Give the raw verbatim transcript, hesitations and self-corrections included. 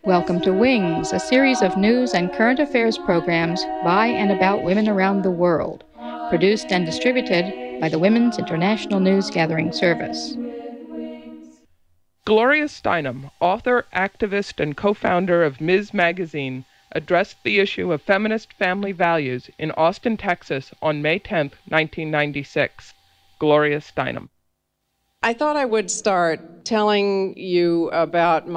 Welcome to Wings, a series of news and current affairs programs by and about women around the world, produced and distributed by the Women's International News Gathering Service. Gloria Steinem, author, activist, and co-founder of Miz Magazine, addressed the issue of feminist family values in Austin, Texas on May tenth, nineteen ninety-six. Gloria Steinem. I thought I would start telling you about